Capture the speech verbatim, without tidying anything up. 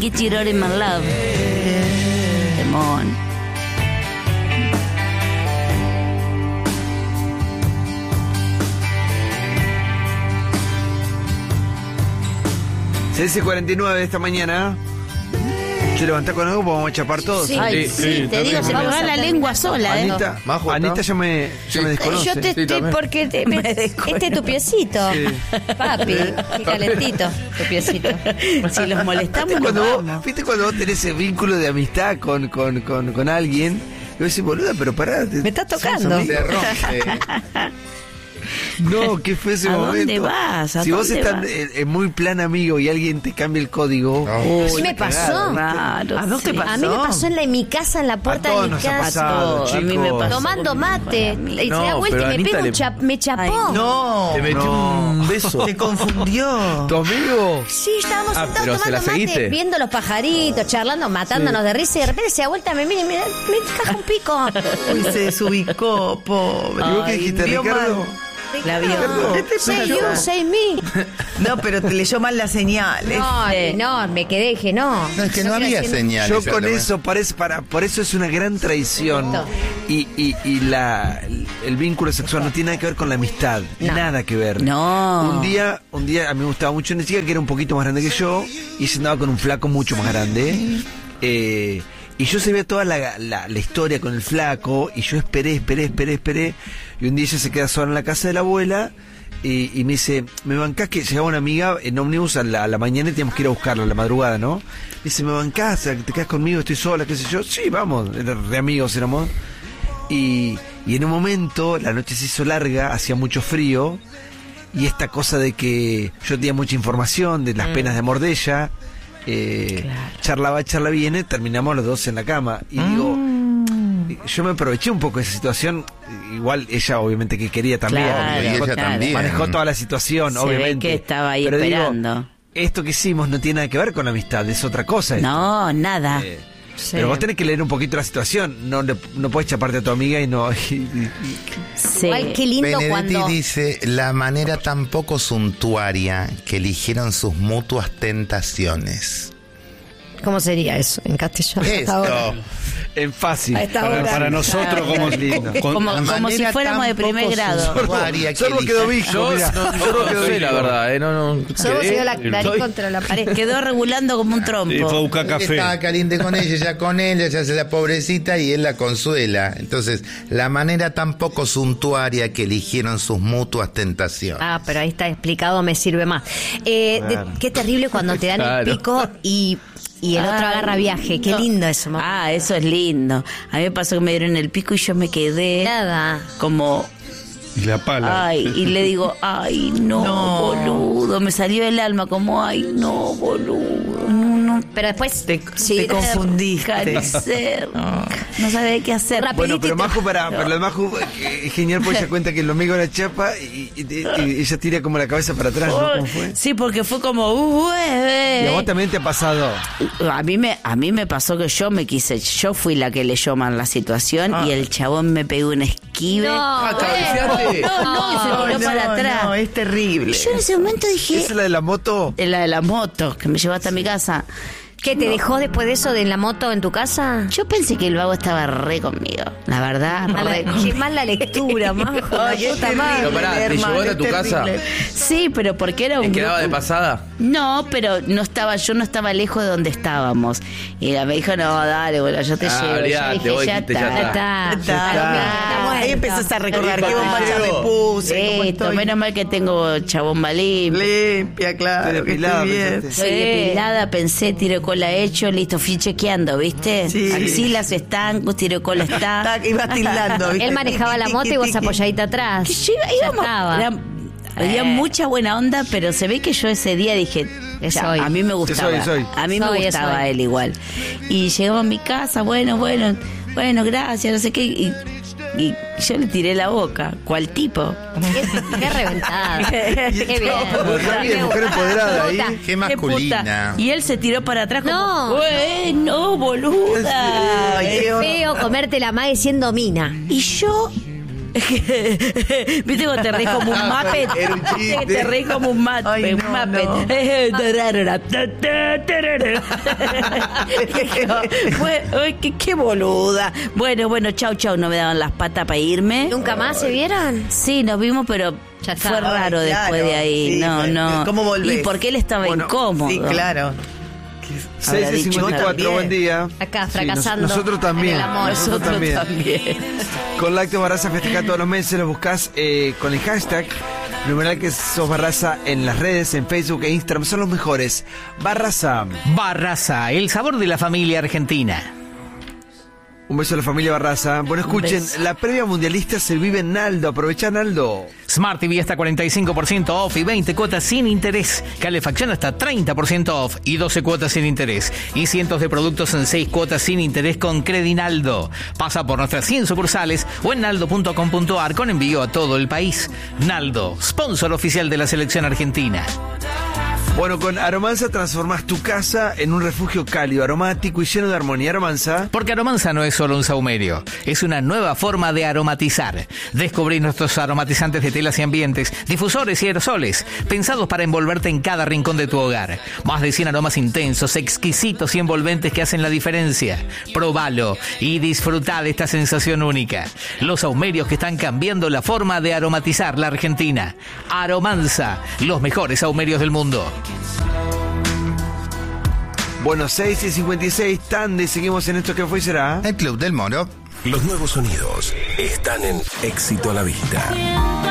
Get You Out of My Love. Demon. seis y cuarenta y nueve de esta mañana. ¿Te levantás con algo? Vamos a chapar todos. Sí, Ay, sí, sí, te digo, se me va la lengua sola, ¿eh? Anita, Majo, Anita ya me, ya sí. me desconoce. Yo te sí, estoy porque te, me, este es tu piecito. Sí. Papi, qué calentito tu piecito. Si los molestamos, ¿Viste cuando, vamos. vos, ¿Viste cuando vos tenés ese vínculo de amistad con, con, con, con alguien? Y vos decís, boluda, pero pará. Te, me estás tocando. Se rompe. No, qué fue ese ¿A momento. dónde vas? ¿A si vos dónde estás vas? en, en muy plan amigo y alguien te cambia el código. No. Sí me pasó. Raro, ¿A dónde sí. pasó? A mí me pasó en, la, en mi casa, en la puerta a de todos mi nos casa. ha pasado, a mí me pasó. Tomando mate. Y No, se da vuelta y me Anita pega un le... chap, me chapó. Ay, no, te metió no. un beso. Te confundió. ¿Tu amigo? Sí, estábamos Ah, sentados pero ¿se la tomando mate, seguiste? viendo los pajaritos, charlando, matándonos sí. de risa, y de repente se da vuelta, me mira y mira, me encaja un pico. Uy, se desubicó, pobre. ¿Y vos qué dijiste, vio Ricardo? mal. La vio. ¿Qué te Say pasó? you, say me. No, pero te leyó mal las señales. No, Sí. no, me quedé, dije, no. No, es que no había señales. Yo con eso, parece, para, por eso es una gran traición. Y, y, y la, el vínculo sexual no tiene nada que ver con la amistad. No. Nada que ver. No. Un día, un día a mí me gustaba mucho una chica que era un poquito más grande que yo y se andaba con un flaco mucho más grande. Eh, y yo sabía toda la, la, la historia con el flaco y yo esperé, esperé, esperé, esperé. Y un día ella se queda sola en la casa de la abuela. Y, y me dice, me bancás que llegaba una amiga en ómnibus a la, a la mañana y teníamos que ir a buscarla a la madrugada, ¿no? Me dice, ¿me bancás? ¿Te quedas conmigo? Estoy sola, qué sé yo. Sí, vamos, de amigos éramos. Y, y en un momento, la noche se hizo larga, hacía mucho frío. Y esta cosa de que yo tenía mucha información de las mm. penas de amor de ella. Eh, claro. Charlaba, charla viene, terminamos los dos en la cama. Y mm. digo, yo me aproveché un poco de esa situación. Igual ella obviamente que quería también, claro, y ella claro. también manejó toda la situación, Se obviamente. ve que estaba ahí pero esperando. Digo, esto que hicimos no tiene nada que ver con la amistad, es otra cosa. No, esto. nada. Eh, Sí. Pero vos tenés que leer un poquito la situación. No, le, no podés chaparte a tu amiga y no. Y, y, Sí. Igual, qué lindo Benedetti cuando. dice, la manera tan poco suntuaria que eligieron sus mutuas tentaciones. ¿Cómo sería eso en castellano? Esto. en fácil. A esta Para, hora. para nosotros, como, lindo. con- Como, La como si manera fuéramos de tan primer poco grado. suntuaria que Solo quedó elige- Vico, Yo mirá. no, no, Solo no quedó sé, Vico. la verdad. Eh, no, no, Solo se dio la quedé- nariz estoy- contra la pared. Quedó regulando como un trompo. Y fue a buscar café. Estaba caliente con ella, ella con él, ella se la pobrecita y él la consuela. Entonces, la manera tan poco suntuaria que eligieron sus mutuas tentaciones. Ah, pero ahí está explicado, me sirve más. Eh, de- Claro. qué terrible cuando te dan Claro. el pico y, y el otro Ay, agarra viaje. Qué no. lindo eso. mamá. Ah, eso es lindo. A mí me pasó que me dieron el pico y yo me quedé Nada. como... Y la pala. Ay, y le digo, ay, no, No. boludo. Me salió el alma como, ay, no, boludo. No, no. Pero después Te, sí, te confundiste. Cáncer. No sabía qué hacer. Rápido. Bueno, pero Rapidito. Majo, para, pero la Majo eh, es genial porque ella cuenta que el amigo la chapa y, y- y- y ella tira como la cabeza para atrás, ¿no? ¿Cómo fue? Sí, porque fue como, uh, eh, Y a eh. vos también te ha pasado. A mí me a mí me pasó que yo me quise, yo fui la que leyó mal la situación Ah. y el chabón me pegó un esquive. No, Ah, bueno. cabeceaste. No, no, y se tiró no, para atrás. no, es terrible. Y yo en ese momento dije, ¿Esa es la de la moto? es la de la moto que me llevó hasta mi casa. ¿Qué te dejó después de eso de en la moto en tu casa? Yo pensé que el vago estaba re conmigo, la verdad, re conmigo. Qué mala lectura, Majo. la Ay, es puta terrible, madre. Pero pará, ¿te hermano, llevó de es tu casa? terrible. Sí, pero porque era un ¿Te quedaba de grupo- pasada? No, pero no estaba, yo no estaba lejos de donde estábamos. Y ella me dijo, no, dale, bueno, yo te Ah, llevo. Y yo olvidate, dije, vos ya dijiste, ya está. está. Está. está. Ahí empezás a recordar qué bombacha me Listo. puse, cómo Listo, estoy menos mal que tengo chabón balín. limpia, claro, Estoy que depilada, estoy bien. pensaste. Soy depilada, pensé, tiro de cola hecho, listo, fui chequeando, ¿viste? Sí. Axilas están, tiro de cola está. Tac, ibas tildando, ¿viste? Él manejaba la Tiqui, moto y vos tiqui. apoyadita atrás. Que yo iba, Ya íbamos- estaba. era- había Eh. mucha buena onda, pero se ve que yo ese día dije, Es ya, hoy. a mí me gustaba, Es hoy, es hoy. a mí Es me hoy, es gustaba hoy. él igual. Y llegamos a mi casa, bueno, bueno, bueno, gracias, no sé qué, y, y yo le tiré la boca, ¿cuál tipo? Qué, qué reventada. Qué bien. Mujer bien, mujer empoderada ahí. Qué Qué masculina. puta. Y él se tiró para atrás como, No. "Güey, no, boluda. Ay, qué horror. Feo comerte la madre siendo mina. Y yo Viste cómo te reís como un Muppet. Era un Viste que chiste. te reís como un Muppet. Ay, un no, Muppet. Bueno, ay, qué, qué boluda. Bueno, bueno, chau, chau. No me daban las patas para irme. ¿Nunca más se vieron? Sí, nos vimos, pero Ya está. fue raro Ay, después claro, de ahí. sí, no, no. ¿cómo volvés? Y porque él estaba Bueno, incómodo. Sí, claro. seis Habrá y dicho cincuenta y cuatro, también. buen día. Acá, Sí, fracasando nos- nosotros también. en el amor. Nosotros también. también. Con Lácteos Barraza festeja todos los meses, los buscás eh, con el hashtag numeral que sos Barraza en las redes, en Facebook e Instagram, son los mejores. Barraza. Barraza, el sabor de la familia argentina. Un beso a la familia Barraza. Bueno, escuchen, beso. la previa mundialista se vive en Naldo. Aprovecha Naldo. Smart T V hasta cuarenta y cinco por ciento off y veinte cuotas sin interés. Calefacción hasta treinta por ciento off y doce cuotas sin interés. Y cientos de productos en seis cuotas sin interés con Credinaldo. Pasa por nuestras cien sucursales o en naldo punto com punto ar con envío a todo el país. Naldo, sponsor oficial de la selección argentina. Bueno, con Aromanza transformás tu casa en un refugio cálido, aromático y lleno de armonía. Aromanza. Porque Aromanza no es solo un saumerio, es una nueva forma de aromatizar. Descubrí nuestros aromatizantes de telas y ambientes, difusores y aerosoles, pensados para envolverte en cada rincón de tu hogar. Más de cien aromas intensos, exquisitos y envolventes que hacen la diferencia. Probalo y disfruta de esta sensación única. Los saumerios que están cambiando la forma de aromatizar la Argentina. Aromanza, los mejores saumerios del mundo. Bueno, seis y cincuenta y seis, Tande, seguimos en esto que fue y será. El Club del Moro. Los nuevos sonidos están en Éxito a la Vista.